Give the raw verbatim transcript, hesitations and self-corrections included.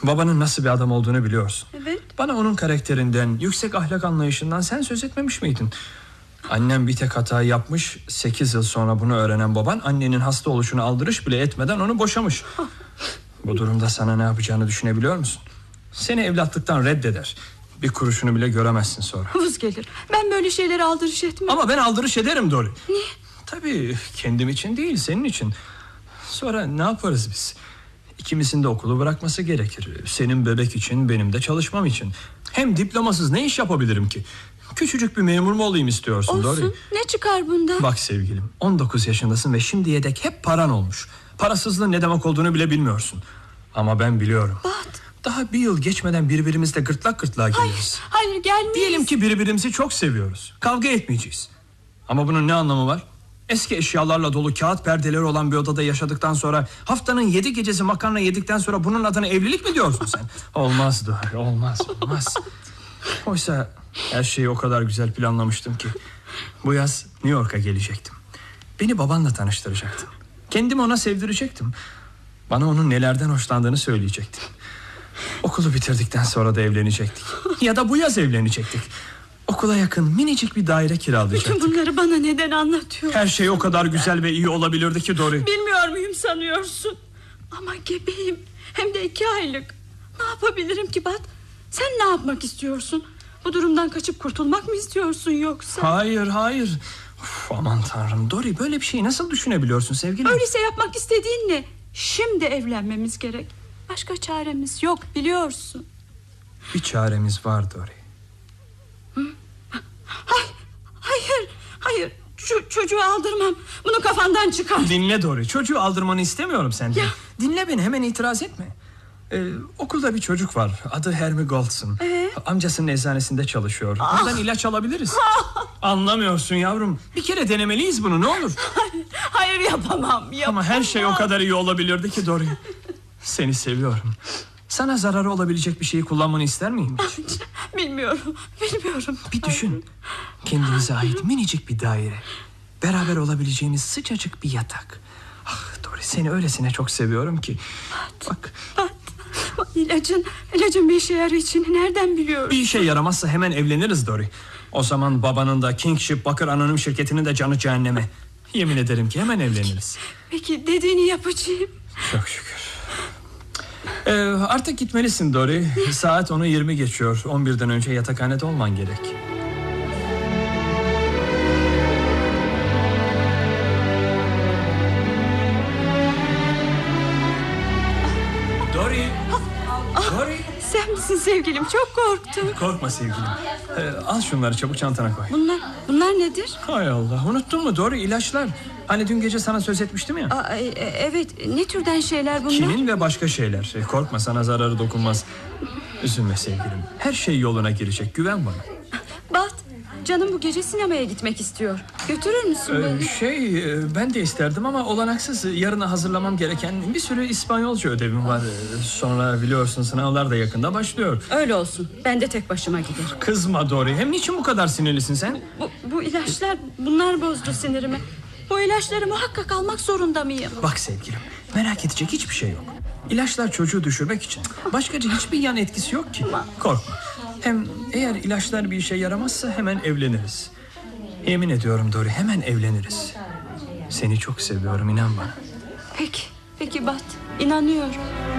Babanın nasıl bir adam olduğunu biliyorsun. Evet. Bana onun karakterinden, yüksek ahlak anlayışından sen söz etmemiş miydin? Annem bir tek hata yapmış, sekiz yıl sonra bunu öğrenen baban annenin hasta oluşunu aldırış bile etmeden onu boşamış. Bu durumda sana ne yapacağını düşünebiliyor musun? Seni evlatlıktan reddeder. Bir kuruşunu bile göremezsin sonra. Vız gelir. Ben böyle şeylere aldırış etmem. Ama ben aldırış ederim Dory. Niye? Tabii kendim için değil, senin için. Sonra ne yaparız biz? İkimizin de okulu bırakması gerekir. Senin bebek için, benim de çalışmam için. Hem diplomasız ne iş yapabilirim ki? Küçücük bir memur mu olayım istiyorsun? Olsun. Dory? Ne çıkar bundan? Bak sevgilim, on dokuz yaşındasın ve şimdiye dek hep paran olmuş. Parasızlığın ne demek olduğunu bile bilmiyorsun. Ama ben biliyorum. Bat. Daha bir yıl geçmeden birbirimizle gırtlak gırtlağa geliriz. Hayır, hayır gelmeyiz. Diyelim ki birbirimizi çok seviyoruz. Kavga etmeyeceğiz. Ama bunun ne anlamı var? Eski eşyalarla dolu kağıt perdeleri olan bir odada yaşadıktan sonra, haftanın yedi gecesi makarna yedikten sonra bunun adına evlilik mi diyorsun sen? Olmaz Dory, olmaz, olmaz. Oysa her şeyi o kadar güzel planlamıştım ki. Bu yaz New York'a gelecektim. Beni babanla tanıştıracaktın. Kendimi ona sevdirecektim. Bana onun nelerden hoşlandığını söyleyecektin. Okulu bitirdikten sonra da evlenecektik. Ya da bu yaz evlenecektik. Okula yakın minicik bir daire kiralayacaktık. Bütün bunları bana neden anlatıyorsun? Her şey o kadar güzel ve iyi olabilirdi ki Dory. Bilmiyor muyum sanıyorsun? Ama gebeyim. Hem de iki aylık. Ne yapabilirim ki Bat? Sen ne yapmak istiyorsun? Bu durumdan kaçıp kurtulmak mı istiyorsun yoksa? Hayır hayır. Uf, aman tanrım Dory, böyle bir şeyi nasıl düşünebiliyorsun sevgilim? Öyleyse yapmak istediğin ne? Şimdi evlenmemiz gerek. Başka çaremiz yok biliyorsun. Bir çaremiz var Dory. Hı? Hayır, hayır, hayır. Şu çocuğu aldırmam. Bunu kafandan çıkar. Dinle Dory, çocuğu aldırmanı istemiyorum senden. Ya. Dinle beni, hemen itiraz etme. Ee, okulda bir çocuk var, adı Hermie Goldson. ee? Amcasının eczanesinde çalışıyor. Ah. Ondan ilaç alabiliriz. Anlamıyorsun yavrum. Bir kere denemeliyiz bunu, ne olur. Hayır, hayır yapamam, yapamam. Ama her şey o kadar iyi olabilirdi ki Dory. Seni seviyorum. Sana zararı olabilecek bir şeyi kullanmanı ister miyim hiç? Bilmiyorum, bilmiyorum. Bir düşün. Kendimize ait minicik bir daire. Beraber olabileceğimiz sıcacık bir yatak. Ah Dory, seni öylesine çok seviyorum ki. Bak. Bat, ilacın, ilacın bir işe yarayacağını nereden biliyorsun? Bir işe yaramazsa hemen evleniriz Dory. O zaman babanın da Kingship Bakır Anonim şirketinin de canı cehenneme. Yemin ederim ki hemen evleniriz. Peki dediğini yapacağım. Çok şükür. Ee, artık gitmelisin Dory. Saat onu yirmi geçiyor. on birden önce yatakhanede olman gerek. Dory. Dory. Sen misin sevgilim? Çok korktum. Korkma sevgilim. Ee, al şunları çabuk çantana koy. Bunlar, bunlar nedir? Hay Allah, unuttun mu Dory? İlaçlar. Hani dün gece sana söz etmiştim ya. Aa, e, evet, ne türden şeyler bunlar? Kinin ve başka şeyler. E, korkma, sana zararı dokunmaz. Üzülme sevgilim. Her şey yoluna girecek. Güven bana. Bat, canım bu gece sinemaya gitmek istiyor. Götürür müsün Ee, beni? şey e, ben de isterdim ama olanaksız. Yarına hazırlamam gereken bir sürü İspanyolca ödevim var. Ee, Sonra biliyorsun sınavlar da yakında başlıyor. Öyle olsun. Ben de tek başıma giderim. Kızma Dory. Hem niçin bu kadar sinirlisin sen? Bu, bu ilaçlar, bunlar bozdu sinirimi. Bu ilaçları muhakkak almak zorunda mıyım? Bak sevgilim, merak edecek hiçbir şey yok. İlaçlar çocuğu düşürmek için. Başkaca hiçbir yan etkisi yok ki. Korkma. Hem eğer ilaçlar bir işe yaramazsa hemen evleniriz. Yemin ediyorum Dory, hemen evleniriz. Seni çok seviyorum, inan bana. Peki, peki Bat, inanıyorum.